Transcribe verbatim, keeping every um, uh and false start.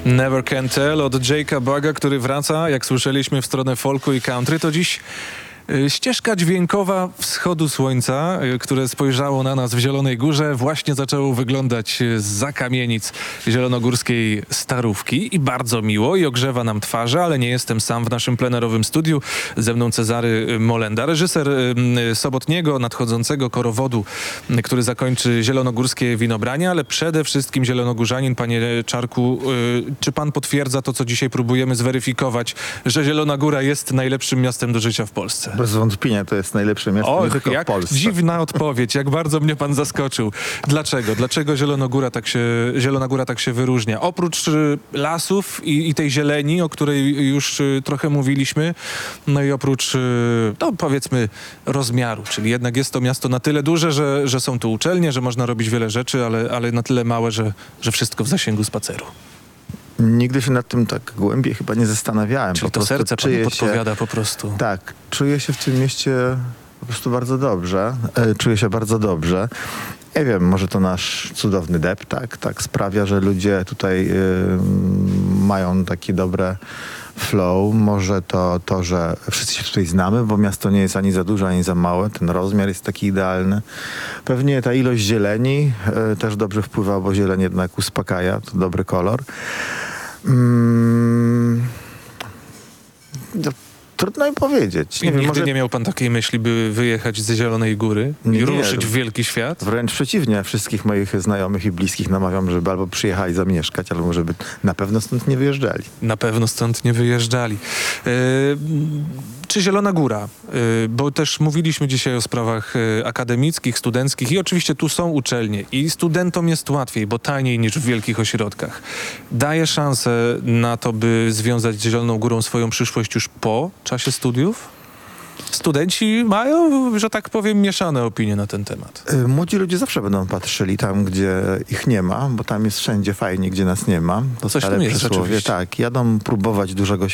Never Can Tell od Jake'a Bugga, który wraca, jak słyszeliśmy, w stronę folku i country. To dziś y, ścieżka dźwiękowa wschodu słońca, y, które spojrzało na nas w Zielonej Górze, właśnie zaczęło wyglądać zza kamienic zielonogórskiej Starówki i bardzo miło i ogrzewa nam twarze, ale nie jestem sam w naszym plenerowym studiu. Ze mną Cezary Molenda, reżyser y, sobotniego, nadchodzącego korowodu, y, który zakończy zielonogórskie winobranie, ale przede wszystkim zielonogórzanin. Panie Czarku, y, czy pan potwierdza to, co dzisiaj próbujemy zweryfikować, że Zielona Góra jest najlepszym miastem do życia w Polsce? Bez wątpienia to jest najlepsze miasto nie Och, tylko w jak Polsce. dziwna odpowiedź, jak bardzo mnie pan zaskoczył. Dlaczego? Dlaczego Zielonogóra tak się, Zielona Góra tak się wyróżnia? Oprócz y, lasów i, i tej zieleni, o której już y, trochę mówiliśmy, no i oprócz, y, no powiedzmy, rozmiaru, czyli jednak jest to miasto na tyle duże, że, że są tu uczelnie, że można robić wiele rzeczy, ale, ale na tyle małe, że, że wszystko w zasięgu spaceru. Nigdy się nad tym tak głębiej chyba nie zastanawiałem. Czyli Po to prostu serce panu czuję podpowiada się, po prostu. Tak, czuję się w tym mieście po prostu bardzo dobrze. E, czuję się bardzo dobrze. Nie wiem, może to nasz cudowny dep, tak, tak sprawia, że ludzie tutaj y, mają takie dobre flow. Może to to, że wszyscy się tutaj znamy, bo miasto nie jest ani za duże, ani za małe. Ten rozmiar jest taki idealny. Pewnie ta ilość zieleni y, też dobrze wpływa, bo zieleń jednak uspokaja. To dobry kolor. Mm, no, trudno mi powiedzieć. I Nie wiem, nigdy może nie miał pan takiej myśli, by wyjechać ze Zielonej Góry i Nie, ruszyć w wielki świat? wręcz przeciwnie. Wszystkich moich znajomych i bliskich namawiam, żeby albo przyjechali zamieszkać, albo żeby na pewno stąd nie wyjeżdżali. Na pewno stąd nie wyjeżdżali. Yy, czy Zielona Góra? Yy, bo też mówiliśmy dzisiaj o sprawach yy, akademickich, studenckich i oczywiście tu są uczelnie i studentom jest łatwiej, bo taniej niż w wielkich ośrodkach. Daje szansę na to, by związać z Zieloną Górą swoją przyszłość już po czasie studiów? Studenci mają, że tak powiem, mieszane opinie na ten temat. Y, Młodzi ludzie zawsze będą patrzyli tam, gdzie ich nie ma, bo tam jest wszędzie fajnie, gdzie nas nie ma. To Coś w stare tym jest przysłowie. rzeczywiście. Tak, jadą próbować dużego